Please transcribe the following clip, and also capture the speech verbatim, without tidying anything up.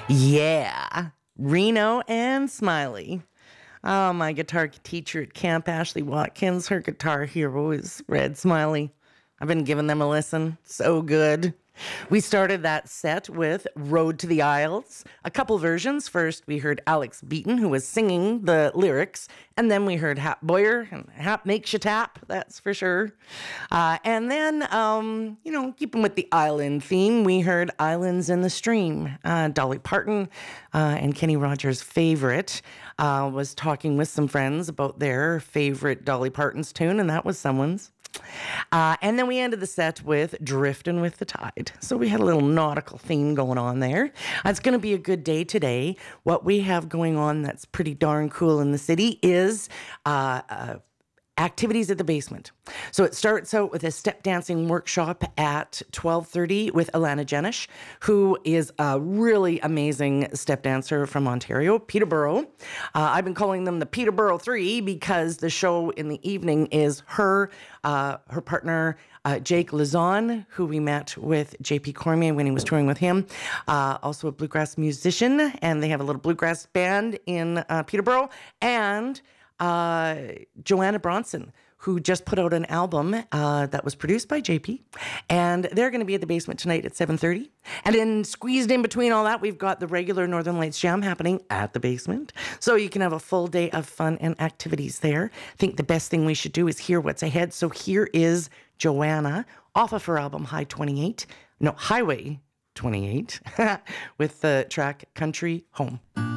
Yeah, Reno and Smiley. Oh, my guitar teacher at camp, Ashley Watkins, her guitar hero is Red Smiley. I've been giving them a listen. So good. We started that set with Road to the Isles, a couple versions. First, we heard Alex Beaton, who was singing the lyrics, and then we heard Hap Boyer, and Hap makes you tap, that's for sure. Uh, and then, um, you know, keeping with the island theme, we heard Islands in the Stream. Uh, Dolly Parton uh, and Kenny Rogers' favorite uh, was talking with some friends about their favorite Dolly Parton's tune, and that was someone's. Uh, and then we ended the set with Drifting with the Tide. So we had a little nautical theme going on there. Uh, it's going to be a good day today. What we have going on that's pretty darn cool in the city is uh, uh, activities at the basement. So it starts out with a step dancing workshop at twelve thirty with Alana Jenish, who is a really amazing step dancer from Ontario, Peterborough. Uh, I've been calling them the Peterborough Three because the show in the evening is her, uh, her partner, uh, Jake Lazon, who we met with J P Cormier when he was touring with him, uh, also a bluegrass musician, and they have a little bluegrass band in uh, Peterborough, and uh, Joanna Bronson, who just put out an album uh, that was produced by J P. And they're going to be at the basement tonight at seven thirty. And then squeezed in between all that, we've got the regular Northern Lights Jam happening at the basement. So you can have a full day of fun and activities there. I think the best thing we should do is hear what's ahead. So here is Joanna off of her album High twenty-eight. No, Highway twenty-eight with the track Country Home.